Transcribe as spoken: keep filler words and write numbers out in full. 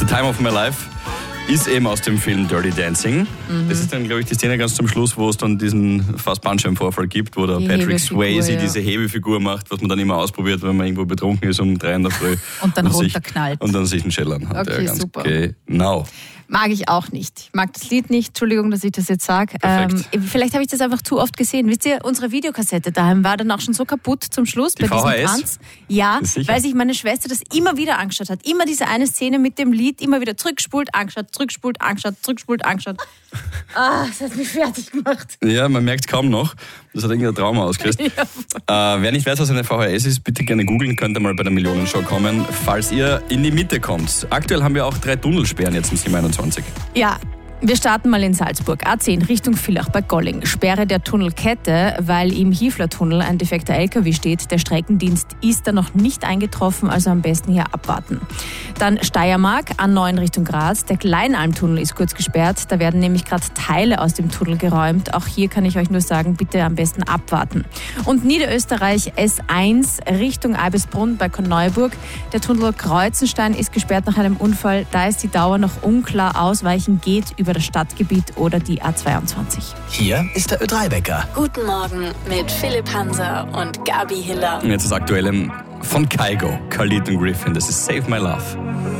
Time of My Life ist eben aus dem Film Dirty Dancing. Mhm. Das ist dann, glaube ich, die Szene ganz zum Schluss, wo es dann diesen fast Bandscheibenvorfall gibt, wo der die Patrick Swayze ja. diese Hebefigur macht, was man dann immer ausprobiert, wenn man irgendwo betrunken ist um drei in der Früh. Und dann und runterknallt. Sich, und dann sich einen Schellern hat. Okay, ja, ganz super. Genau. Mag ich auch nicht. Ich mag das Lied nicht. Entschuldigung, dass ich das jetzt sage. Ähm, vielleicht habe ich das einfach zu oft gesehen. Wisst ihr, unsere Videokassette daheim war dann auch schon so kaputt zum Schluss die bei V H S? diesem Tanz. Ja, weil sich meine Schwester das immer wieder angeschaut hat. Immer diese eine Szene mit dem Lied, immer wieder zurückgespult, angeschaut, zurückgespult, angeschaut, zurückgespult, angeschaut. Ah, das hat mich fertig gemacht. Ja, man merkt es kaum noch. Das hat irgendein Trauma ausgelöst. Ja. Äh, wer nicht weiß, was eine V H S ist, bitte gerne googeln, könnt ihr mal bei der Millionenshow kommen, falls ihr in die Mitte kommt. Aktuell haben wir auch drei Tunnelsperren jetzt im siebenundzwanzig. Ja. Wir starten mal in Salzburg. A zehn Richtung Villach bei Golling. Sperre der Tunnelkette, weil im Hiefler-Tunnel ein defekter L K W steht. Der Streckendienst ist da noch nicht eingetroffen, also am besten hier abwarten. Dann Steiermark, A neun Richtung Graz. Der Kleinalmtunnel ist kurz gesperrt. Da werden nämlich gerade Teile aus dem Tunnel geräumt. Auch hier kann ich euch nur sagen, bitte am besten abwarten. Und Niederösterreich S eins Richtung Eibisbrunn bei Korneuburg. Der Tunnel Kreuzenstein ist gesperrt nach einem Unfall. Da ist die Dauer noch unklar. Ausweichen geht über das Stadtgebiet oder die A zweiundzwanzig. Hier ist der Ö drei Wecker. Guten Morgen mit Philipp Hanser und Gabi Hiller. Und jetzt das Aktuelle von Kygo, Khalid und Griffin. Das ist Save My Love.